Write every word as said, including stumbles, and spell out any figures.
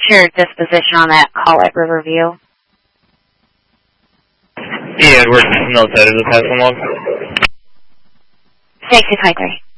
your disposition on that call at Riverview? Yeah, we're noted to pass them off. six six five three.